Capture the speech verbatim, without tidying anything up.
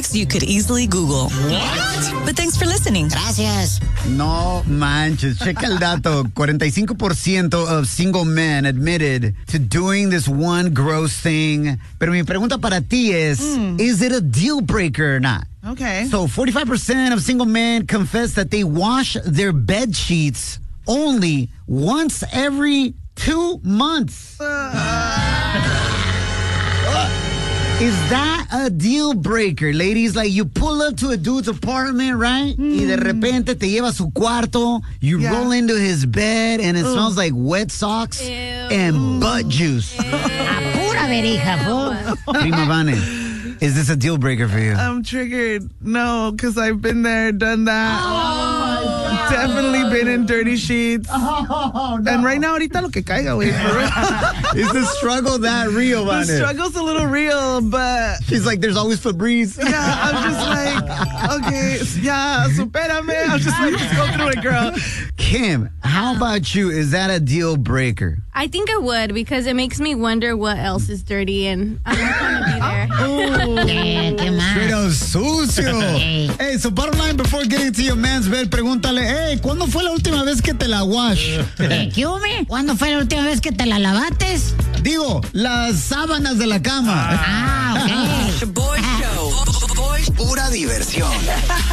facts you could easily Google. What? But thanks for listening. Gracias. No manches. Checa el dato. forty-five percent of single men admitted to doing this one gross thing. Pero mi pregunta para ti es, mm. is it a deal breaker or not? Okay. So forty-five percent of single men confess that they wash their bed sheets only once every two months. Uh. Is that a deal breaker, ladies? Like, you pull up to a dude's apartment, right? Mm. Y de repente te lleva a su cuarto. You yeah. roll into his bed, and it Ugh. smells like wet socks Ew. and Ooh. butt juice. A pura verija, fool. Prima Vane, is this a deal breaker for you? I'm triggered. No, because I've been there, done that. Oh, my God. Definitely been in dirty sheets. Oh, no. And right now, ahorita lo que caiga, güey. Is the struggle that real, Vane? The struggle's a little real, but... She's like, there's always Febreze. Yeah, I'm just like, okay, yeah, supérame. I'm just like, just go through it, girl. Kim, how about you? Is that a deal breaker? I think it would, because it makes me wonder what else is dirty, and I'm not going to be there. Oh, straight up sucio. Hey, so bottom line, before getting to your man's bed, pregúntale, hey, ¿cuándo fue la última vez que te la wash? ¿Qué hubo? ¿Cuándo fue la última vez que te la lavates? Digo, las sábanas de la cama. Ah, ok. The Boy Show. Boy, pura diversión.